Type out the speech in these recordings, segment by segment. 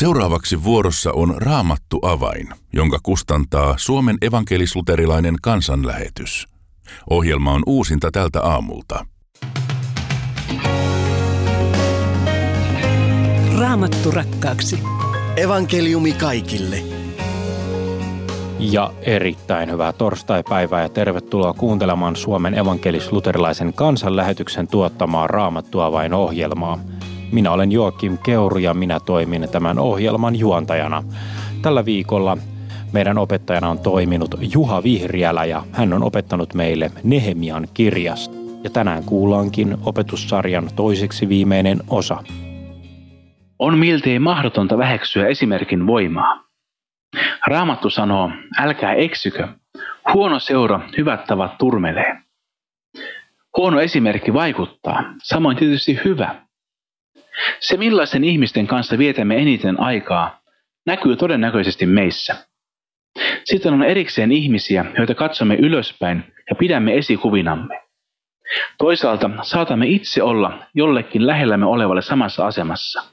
Seuraavaksi vuorossa on Raamattu avain, jonka kustantaa Suomen evankelis-luterilainen kansanlähetys. Ohjelma on uusinta tältä aamulta. Raamattu rakkaaksi. Evankeliumi kaikille. Ja erittäin hyvää torstaipäivää ja tervetuloa kuuntelemaan Suomen evankelis-luterilaisen kansanlähetyksen tuottamaa Raamattu avain ohjelmaa. Minä olen Joakim Keuru ja minä toimin tämän ohjelman juontajana. Tällä viikolla meidän opettajana on toiminut Juha Vihriälä ja hän on opettanut meille Nehemian kirjasta. Ja tänään kuullaankin opetussarjan toiseksi viimeinen osa. On miltei mahdotonta väheksyä esimerkin voimaa. Raamattu sanoo, älkää eksykö, huono seura hyvät tavat turmelee. Huono esimerkki vaikuttaa, samoin tietysti hyvä. Se, millaisen ihmisten kanssa vietämme eniten aikaa, näkyy todennäköisesti meissä. Sitten on erikseen ihmisiä, joita katsomme ylöspäin ja pidämme esikuvinamme. Toisaalta saatamme itse olla jollekin lähellämme olevalle samassa asemassa.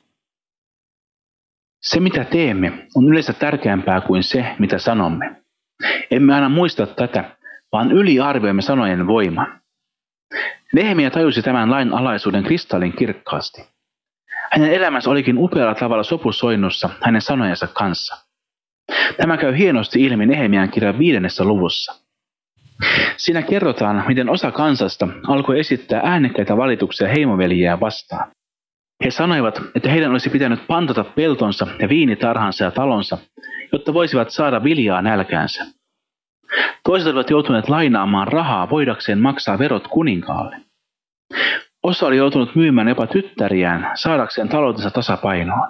Se, mitä teemme, on yleensä tärkeämpää kuin se, mitä sanomme. Emme aina muista tätä, vaan yliarvioimme sanojen voiman. Nehemia tajusi tämän lain alaisuuden kristallin kirkkaasti. Hänen elämänsä olikin upealla tavalla sopusoinnussa hänen sanojensa kanssa. Tämä käy hienosti ilmi Nehemian kirjan 5. luvussa. Siinä kerrotaan, miten osa kansasta alkoi esittää äänekkäitä valituksia heimoveljiään vastaan. He sanoivat, että heidän olisi pitänyt pantata peltonsa ja viinitarhansa ja talonsa, jotta voisivat saada viljaa nälkäänsä. Toiset olivat joutuneet lainaamaan rahaa voidakseen maksaa verot kuninkaalle. Osa oli joutunut myymään jopa tyttäriään saadakseen taloutensa tasapainoon.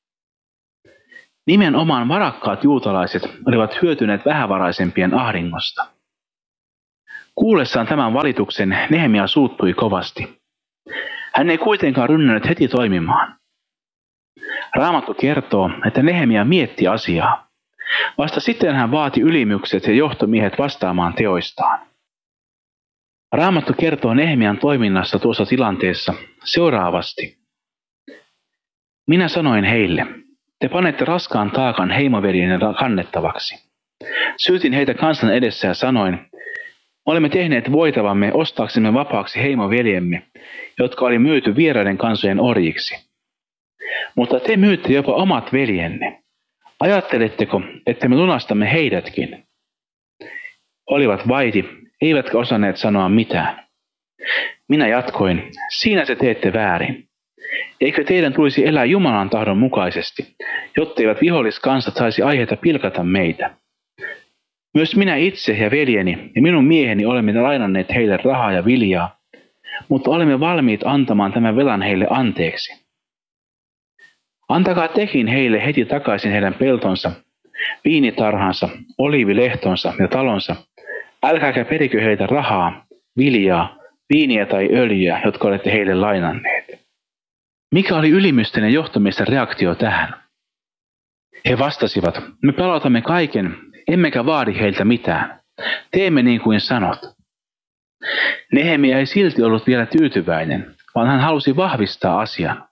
Nimenomaan varakkaat juutalaiset olivat hyötyneet vähävaraisempien ahdingosta. Kuullessaan tämän valituksen Nehemia suuttui kovasti. Hän ei kuitenkaan rynnännyt heti toimimaan. Raamattu kertoo, että Nehemia mietti asiaa. Vasta sitten hän vaati ylimykset ja johtomiehet vastaamaan teoistaan. Raamattu kertoo Nehemian toiminnasta tuossa tilanteessa seuraavasti. Minä sanoin heille, te panette raskaan taakan heimoveljien kannettavaksi. Syytin heitä kansan edessä ja sanoin, olemme tehneet voitavamme ostaaksemme vapaaksi heimoveljemme, jotka oli myyty vieraiden kansojen orjiksi. Mutta te myytte jopa omat veljenne. Ajatteletteko, että me lunastamme heidätkin? Olivat vaiti, eivätkä osanneet sanoa mitään. Minä jatkoin, siinä te teette väärin. Eikö teidän tulisi elää Jumalan tahdon mukaisesti, jotteivät viholliskansat saisi aiheita pilkata meitä? Myös minä itse ja veljeni ja minun mieheni olemme lainanneet heille rahaa ja viljaa, mutta olemme valmiit antamaan tämän velan heille anteeksi. Antakaa tekin heille heti takaisin heidän peltonsa, viinitarhansa, oliivilehtonsa ja talonsa. Älkääkä perikö heiltä rahaa, viljaa, viiniä tai öljyä, jotka olette heille lainanneet. Mikä oli ylimysten ja johtomiesten reaktio tähän? He vastasivat, me palautamme kaiken, emmekä vaadi heiltä mitään. Teemme niin kuin sanot. Nehemia ei silti ollut vielä tyytyväinen, vaan hän halusi vahvistaa asian.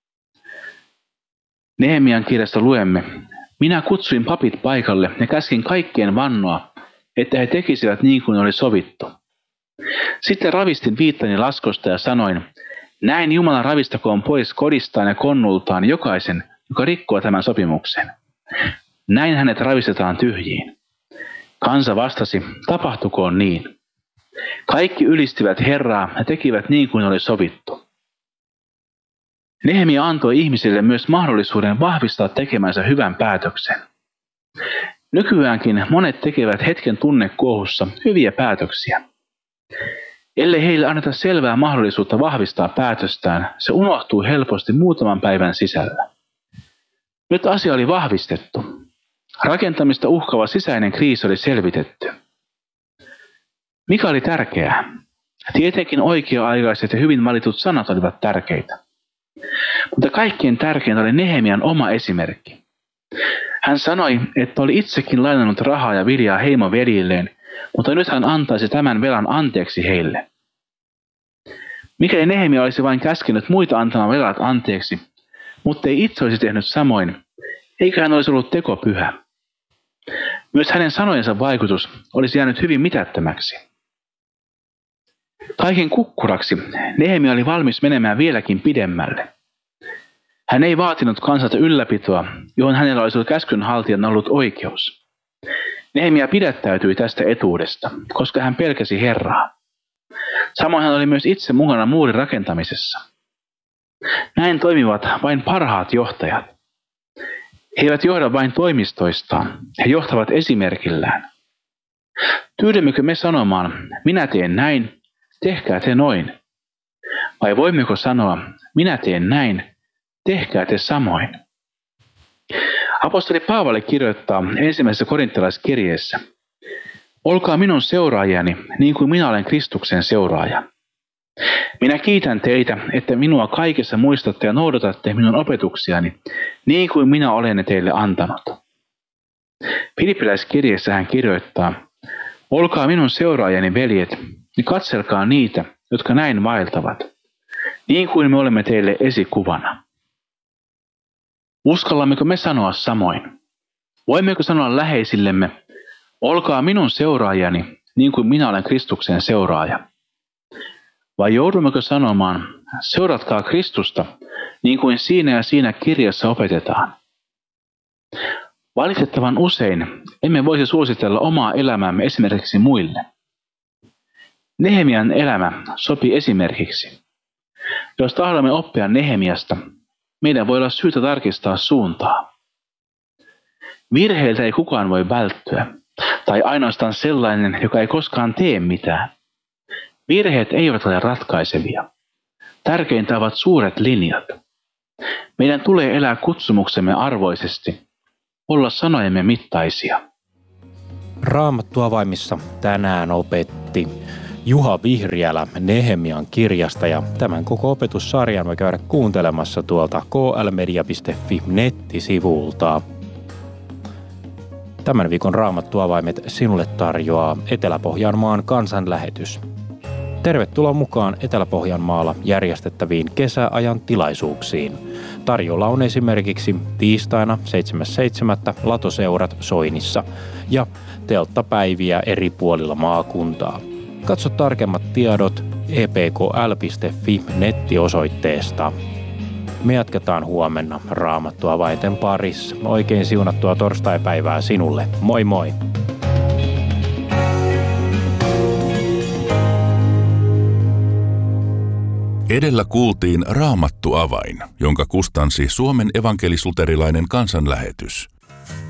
Nehemian kirjasta luemme, minä kutsuin papit paikalle ja käskin kaikkien vannoa, että he tekisivät niin kuin oli sovittu. Sitten ravistin viittani laskosta ja sanoin, näin Jumala ravistakoon pois kodistaan ja konnultaan jokaisen, joka rikkoo tämän sopimuksen. Näin hänet ravistetaan tyhjiin. Kansa vastasi, tapahtukoon niin. Kaikki ylistivät Herraa ja tekivät niin kuin oli sovittu. Nehemia antoi ihmisille myös mahdollisuuden vahvistaa tekemänsä hyvän päätöksen. Nykyäänkin monet tekevät hetken tunnekuohussa hyviä päätöksiä. Ellei heille anneta selvää mahdollisuutta vahvistaa päätöstään, se unohtuu helposti muutaman päivän sisällä. Nyt asia oli vahvistettu. Rakentamista uhkaava sisäinen kriisi oli selvitetty. Mikä oli tärkeää? Tietenkin oikea-aikaiset ja hyvin valitut sanat olivat tärkeitä. Mutta kaikkein tärkeintä oli Nehemian oma esimerkki. Hän sanoi, että oli itsekin lainannut rahaa ja viljaa heimoveljilleen, mutta nyt hän antaisi tämän velan anteeksi heille. Mikäli Nehemia olisi vain käskenyt muita antamaan velat anteeksi, mutta ei itse olisi tehnyt samoin, eikä hän olisi ollut tekopyhä. Myös hänen sanojensa vaikutus olisi jäänyt hyvin mitättömäksi. Kaiken kukkuraksi Nehemia oli valmis menemään vieläkin pidemmälle. Hän ei vaatinut kansalta ylläpitoa, johon hänellä olisi ollut käskynhaltijan ollut oikeus. Nehemia pidättäytyi tästä etuudesta, koska hän pelkäsi Herraa. Samoin hän oli myös itse mukana muurin rakentamisessa. Näin toimivat vain parhaat johtajat. He eivät johda vain toimistoistaan, he johtavat esimerkillään. Tyydymmekö me sanomaan, minä teen näin, tehkää te noin? Vai voimmeko sanoa, minä teen näin, tehkää te samoin? Apostoli Paavali kirjoittaa ensimmäisessä korinttilaiskirjeessä: olkaa minun seuraajani niin kuin minä olen Kristuksen seuraaja. Minä kiitän teitä, että minua kaikessa muistatte ja noudatatte minun opetuksiani, niin kuin minä olen ne teille antanut. Filippiläiskirjeessä hän kirjoittaa: olkaa minun seuraajani, veljet, ja katselkaa niitä, jotka näin vaeltavat, niin kuin me olemme teille esikuvana. Uskallammeko me sanoa samoin? Voimmeko sanoa läheisillemme: olkaa minun seuraajani, niin kuin minä olen Kristuksen seuraaja? Vai joudummeko sanomaan: seuratkaa Kristusta, niin kuin siinä ja siinä kirjassa opetetaan? Valitettavan usein emme voisi suositella omaa elämäämme esimerkiksi muille. Nehemian elämä sopii esimerkiksi. Jos tahdomme oppia Nehemiasta, meidän voi olla syytä tarkistaa suuntaa. Virheiltä ei kukaan voi välttyä, tai ainoastaan sellainen, joka ei koskaan tee mitään. Virheet eivät ole ratkaisevia. Tärkeintä ovat suuret linjat. Meidän tulee elää kutsumuksemme arvoisesti, olla sanojemme mittaisia. Raamattuavaimissa tänään opetti Juha Vihriälä Nehemian kirjasta, ja tämän koko opetussarjan voi käydä kuuntelemassa tuolta klmedia.fi nettisivulta. Tämän viikon Raamattuavaimet sinulle tarjoaa Etelä-Pohjanmaan kansanlähetys. Tervetuloa mukaan Etelä-Pohjanmaalla järjestettäviin kesäajan tilaisuuksiin. Tarjolla on esimerkiksi tiistaina 7.7. latoseurat Soinissa ja telttapäiviä eri puolilla maakuntaa. Katso tarkemmat tiedot epkl.fi nettiosoitteesta. Me jatketaan huomenna Raamattuavainten parissa. Oikein siunattua torstaipäivää sinulle. Moi moi! Edellä kuultiin Raamattuavain, jonka kustansi Suomen evankelis-luterilainen kansanlähetys.